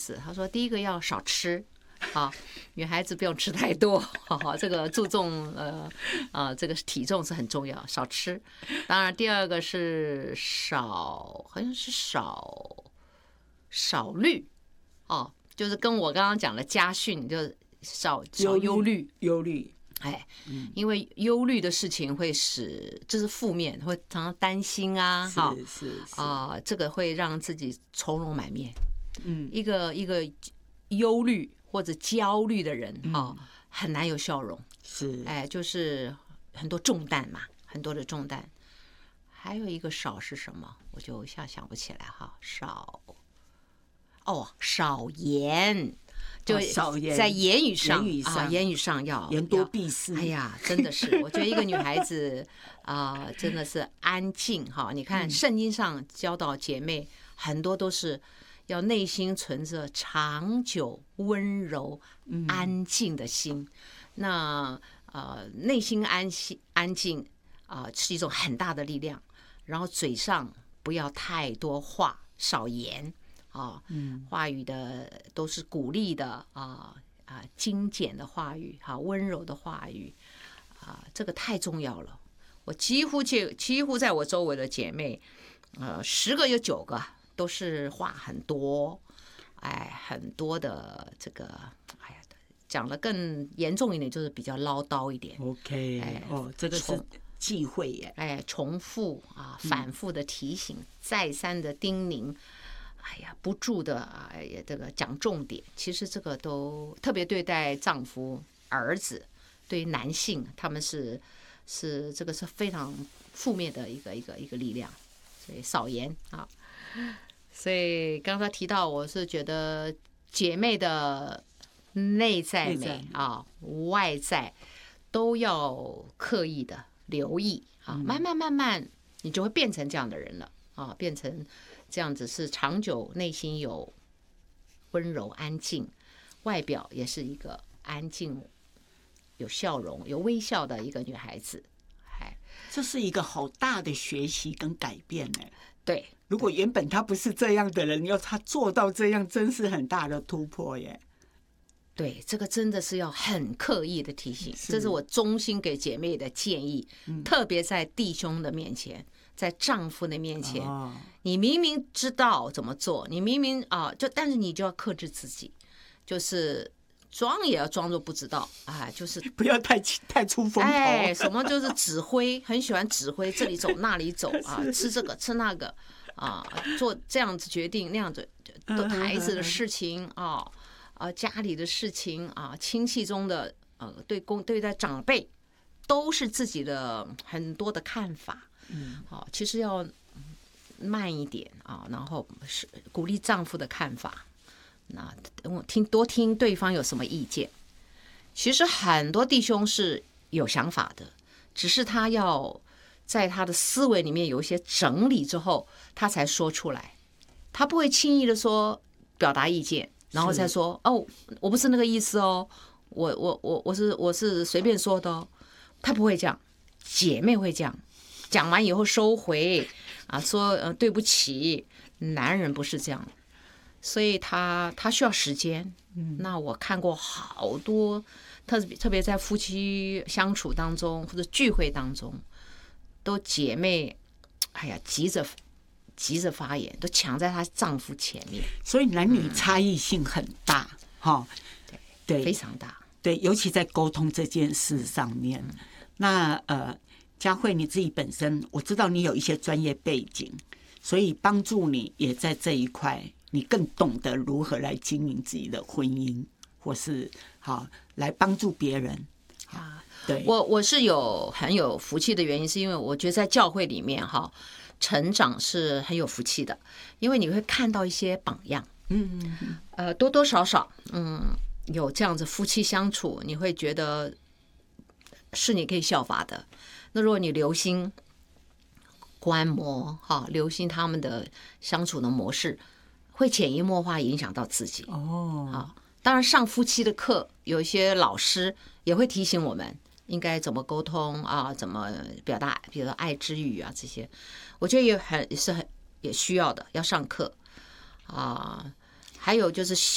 子，他说第一个要少吃。好，女孩子不用吃太多，好，这个注重这个体重是很重要，少吃。当然，第二个是好像是少虑，哦，就是跟我刚刚讲的家训，就是少忧虑。哎，因为忧虑的事情会使这是负面，会常常担心啊，哈，这个会让自己愁容满面。一个忧虑或者焦虑的人很难有笑容。 是， 哎，就是很多重担嘛，很多的重担。还有一个少是什么？我就想不起来哈。少言。就在言语上要言多必失。 哎呀，真的是，我觉得一个女孩子真的是安静哈。你看圣经上教导姐妹，很多都是要内心存着长久温柔安静的心。那内心安静是一种很大的力量。然后嘴上不要太多话，少言。话语的都是鼓励的精简的话语，温柔的话语这个太重要了。我几乎在我周围的姐妹，10个有9个都是话很多，很多的这个，讲的更严重一点就是比较唠叨一点。 OK， 这个是忌讳耶， 重复反复的提醒，再三的叮咛。不住的这个讲重点，其实这个都特别对待丈夫、儿子，对于男性，他们是这个是非常负面的一个力量，所以少言啊。所以刚才提到，我是觉得姐妹的内在美外在都要刻意的留意慢慢你就会变成这样的人了变成。这样子是长久内心有温柔安静，外表也是一个安静有笑容有微笑的一个女孩子。 这是一个好大的学习跟改变呢。 对， 如果原本她不是这样的人，要她做到这样，真是很大的突破耶。 对，这个真的是要很刻意的提醒，这是我衷心给姐妹的建议，特别在弟兄的面前，在丈夫的面前，你明明知道怎么做，你明明但是你就要克制自己，就是装也要装作不知道就是不要太出风头， 什么就是指挥，很喜欢指挥，这里走那里走吃这个吃那个做这样子决定那样子，孩子的事情家里的事情亲戚中的对待长辈，都是自己的很多的看法。其实要慢一点然后是鼓励丈夫的看法。那多听对方有什么意见。其实很多弟兄是有想法的，只是他要在他的思维里面有一些整理之后，他才说出来。他不会轻易的说表达意见。然后再说我不是那个意思我是随便说的他不会这样，姐妹会这样，讲完以后收回说对不起。男人不是这样，所以他需要时间。那我看过好多，特别在夫妻相处当中或者聚会当中，都姐妹急着发言，都抢在她丈夫前面， 所以男女差异性很大对，非常大。 对，尤其在沟通这件事上面。那佳慧你自己本身，我知道你有一些专业背景，所以帮助你也在这一块，你更懂得如何来经营自己的婚姻，或是来帮助别人对， 我是很有福气的原因，是因为我觉得在教会里面成长是很有福气的，因为你会看到一些榜样，多多少少，有这样子夫妻相处，你会觉得是你可以效法的。那如果你留心观摩，留心他们的相处的模式，会潜移默化影响到自己。当然上夫妻的课，有一些老师也会提醒我们应该怎么沟通怎么表达，比如说爱之语这些，我觉得也需要的，要上课还有就是